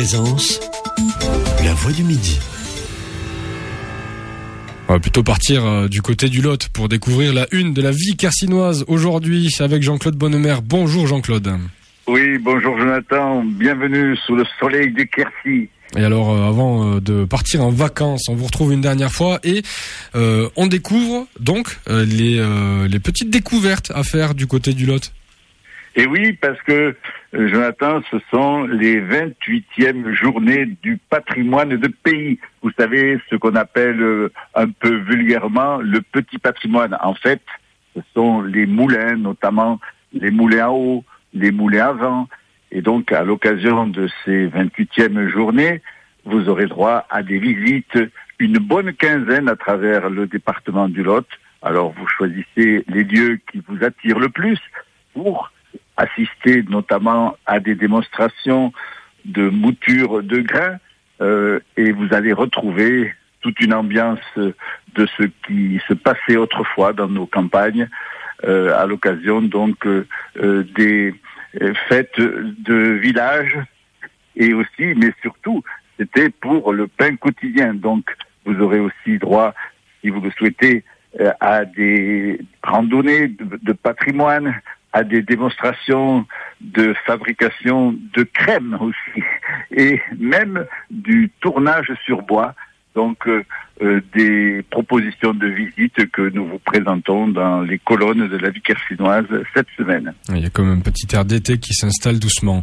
Présence, la voix du midi. On va plutôt partir du côté du Lot pour découvrir la une de la vie carcinoise aujourd'hui avec Jean-Claude Bonnemer. Bonjour Jean-Claude. Oui, bonjour Jonathan, bienvenue sous le soleil du Quercy. Et alors, avant de partir en vacances, on vous retrouve une dernière fois et on découvre donc les petites découvertes à faire du côté du Lot. Et oui, parce que, Jonathan, ce sont les 28e journées du patrimoine de pays. Vous savez, ce qu'on appelle un peu vulgairement le petit patrimoine. En fait, ce sont les moulins, notamment les moulins à eau, les moulins à vent. Et donc, à l'occasion de ces 28e journées, vous aurez droit à des visites, une bonne quinzaine à travers le département du Lot. Alors, vous choisissez les lieux qui vous attirent le plus pour assister notamment à des démonstrations de mouture de grains et vous allez retrouver toute une ambiance de ce qui se passait autrefois dans nos campagnes à l'occasion donc des fêtes de village et aussi, mais surtout, c'était pour le pain quotidien. Donc, vous aurez aussi droit, si vous le souhaitez, à des randonnées de patrimoine, à des démonstrations de fabrication de crème aussi, et même du tournage sur bois. Donc, des propositions de visite que nous vous présentons dans les colonnes de la vie quercinoise cette semaine. Il y a comme un petit air d'été qui s'installe doucement.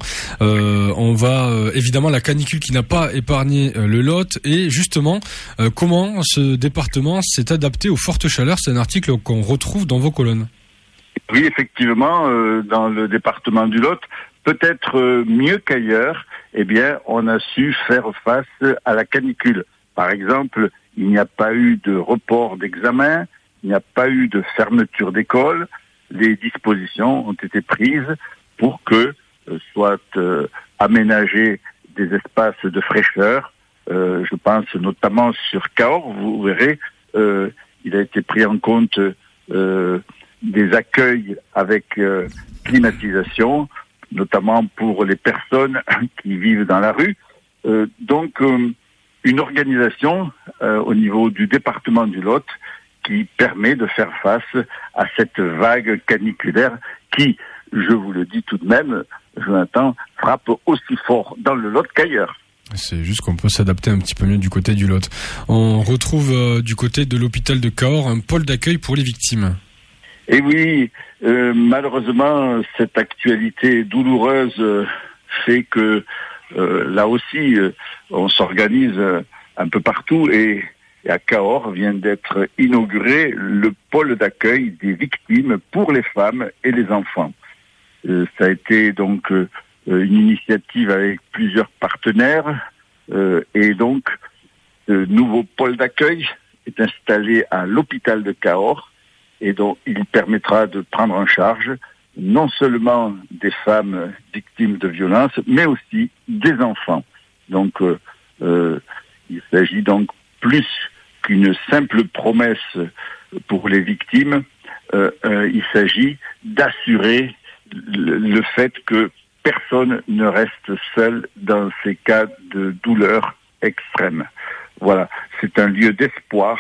On va évidemment la canicule qui n'a pas épargné le Lot et justement comment ce département s'est adapté aux fortes chaleurs. C'est un article qu'on retrouve dans vos colonnes. Oui, effectivement, dans le département du Lot, peut-être mieux qu'ailleurs, eh bien, on a su faire face à la canicule. Par exemple, il n'y a pas eu de report d'examen, il n'y a pas eu de fermeture d'école. Les dispositions ont été prises pour que soient aménagés des espaces de fraîcheur. Je pense notamment sur Cahors, vous verrez, il a été pris en compte des accueils avec climatisation, notamment pour les personnes qui vivent dans la rue. Donc, une organisation au niveau du département du Lot qui permet de faire face à cette vague caniculaire qui, je vous le dis tout de même, Jonathan, frappe aussi fort dans le Lot qu'ailleurs. C'est juste qu'on peut s'adapter un petit peu mieux du côté du Lot. On retrouve du côté de l'hôpital de Cahors un pôle d'accueil pour les victimes. Et oui, malheureusement, cette actualité douloureuse fait que là aussi, on s'organise un peu partout et à Cahors vient d'être inauguré le pôle d'accueil des victimes pour les femmes et les enfants. Ça a été donc une initiative avec plusieurs partenaires et donc ce nouveau pôle d'accueil est installé à l'hôpital de Cahors. Et donc, il permettra de prendre en charge non seulement des femmes victimes de violences, mais aussi des enfants. Donc, il s'agit donc plus qu'une simple promesse pour les victimes. Il s'agit d'assurer le fait que personne ne reste seul dans ces cas de douleur extrême. Voilà, c'est un lieu d'espoir